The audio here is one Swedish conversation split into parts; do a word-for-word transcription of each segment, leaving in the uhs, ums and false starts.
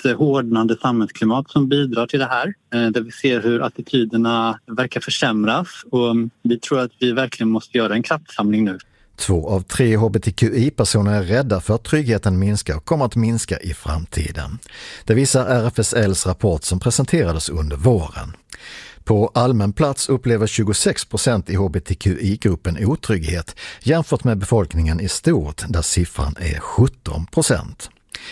ett hårdnande samhällsklimat som bidrar till det här. Där vi ser hur attityderna verkar försämras och vi tror att vi verkligen måste göra en kraftsamling nu. Två av tre H B T Q I-personer är rädda för att tryggheten minskar och kommer att minska i framtiden. Det visar R F S L:s rapport som presenterades under våren. På allmän plats upplever tjugosex procent i H B T Q I-gruppen otrygghet jämfört med befolkningen i stort där siffran är sjutton procent.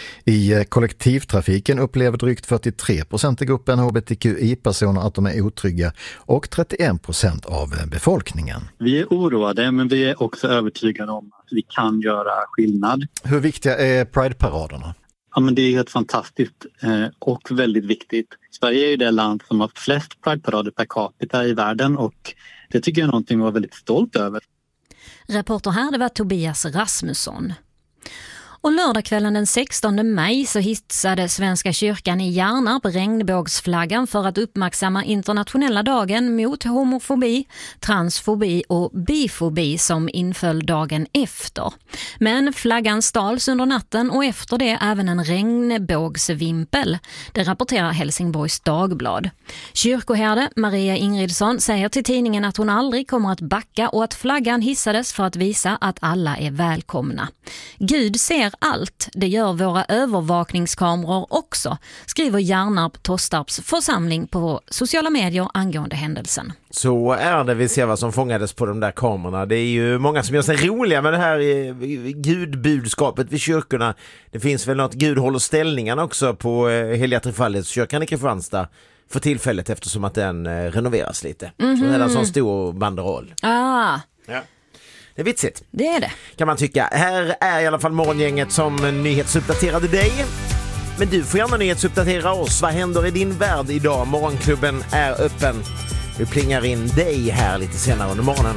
I kollektivtrafiken upplever drygt fyrtiotre procent i gruppen H B T Q I-personer att de är otrygga och trettioen procent av befolkningen. Vi är oroade men vi är också övertygade om att vi kan göra skillnad. Hur viktiga är Pride-paraderna? Ja, men det är helt fantastiskt eh, och väldigt viktigt. Sverige är ju det land som har flest Pride-parader per capita i världen och det tycker jag är någonting att vara väldigt stolt över. Reporter här, det var Tobias Rasmusson. Och lördagskvällen den sextonde maj så hissade Svenska kyrkan i Hjärnarp regnbågsflaggan för att uppmärksamma internationella dagen mot homofobi, transfobi och bifobi som inföll dagen efter. Men flaggan stals under natten och efter det även en regnbågsvimpel. Det rapporterar Helsingborgs Dagblad. Kyrkoherde Maria Ingridsson säger till tidningen att hon aldrig kommer att backa och att flaggan hissades för att visa att alla är välkomna. Gud ser allt, det gör våra övervakningskameror också, skriver Hjärnarp Tostarps församling på sociala medier angående händelsen. Så är det, vi ser vad som fångades på de där kamerorna. Det är ju många som gör sig roliga med det här gudbudskapet vid kyrkorna. Det finns väl något Gud håller ställningarna också på Heliga Trefaldighetskyrkan i Kristianstad för tillfället eftersom att den renoveras lite. Mm-hmm. Så det är en sån stor banderoll. Ah. Ja. Det är vitsigt. Det är det. Kan man tycka. Här är i alla fall morgongänget som nyhetsuppdaterade dig. Men du får gärna nyhetsuppdatera oss. Vad händer i din värld idag? Morgonklubben är öppen. Vi plingar in dig här lite senare under morgonen.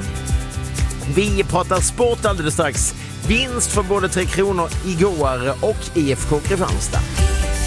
Vi pratar sport alldeles strax. Vinst för både Tre Kronor igår och I F K Kristianstad.